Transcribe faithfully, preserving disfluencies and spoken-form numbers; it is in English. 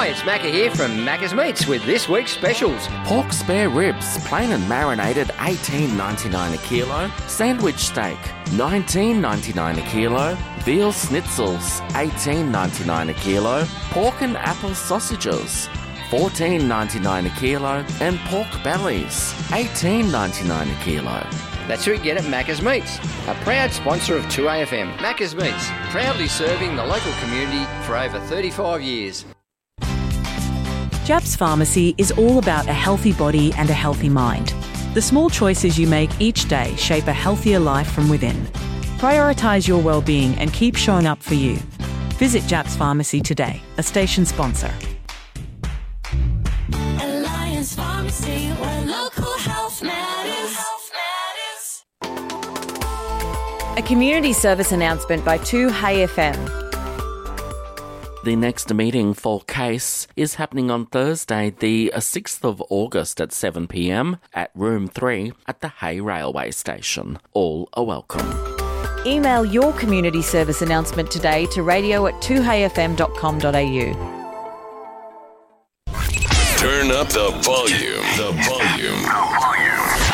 Hi, it's Macca here from Macca's Meats with this week's specials. Pork spare ribs, plain and marinated, eighteen ninety-nine a kilo. Sandwich steak, nineteen ninety-nine a kilo. Veal schnitzels, eighteen ninety-nine a kilo. Pork and apple sausages, fourteen ninety-nine a kilo. And pork bellies, eighteen ninety-nine a kilo. That's who you get at Macca's Meats, a proud sponsor of two A F M. Macca's Meats, proudly serving the local community for over thirty-five years. Japs Pharmacy is all about a healthy body and a healthy mind. The small choices you make each day shape a healthier life from within. Prioritise your well-being and keep showing up for you. Visit Japs Pharmacy today, a station sponsor. Alliance Pharmacy, where local health matters. A community service announcement by two Hey F M. The next meeting for CASE is happening on Thursday, the sixth of August at seven p m at room three at the Hay Railway Station. All are welcome. Email your community service announcement today to radio at two hey f m dot com dot a u. Turn up the volume. The volume.